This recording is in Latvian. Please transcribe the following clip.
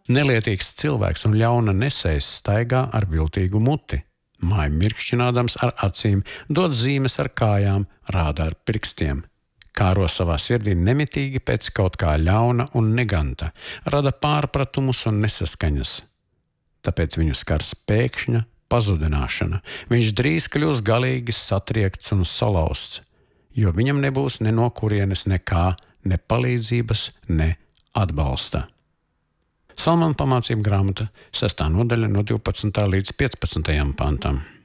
Nelietīgs cilvēks un ļauna nesējs staigā ar viltīgu muti, māja mirkšķinādams ar acīm, dod zīmes ar kājām, rāda ar pirkstiem. Kāro savā sirdī nemitīgi pēc kaut kā ļauna un neganta, rada pārpratumus un nesaskaņas. Tāpēc viņu skars pēkšņa pazudināšana. Viņš drīz kļūs galīgi satriekts un salauzts, jo viņam nebūs ne no kurienes nekā, ne palīdzības, ne atbalsta. Salmāna pamācību grāmata, 6. nodaļa no 12. līdz 15. pantam.